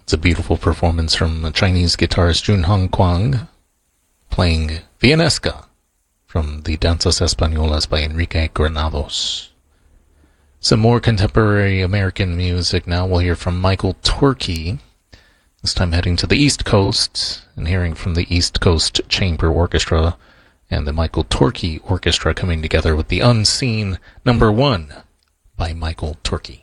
It's a beautiful performance from the Chinese guitarist Junhong Kwang, playing Villanesca from the Danzas Españolas by Enrique Granados. Some more contemporary American music now. We'll hear from Michael Torke, this time heading to the East Coast and hearing from the East Coast Chamber Orchestra and the Michael Torke Orchestra coming together with the Unseen No. 1 by Michael Torke.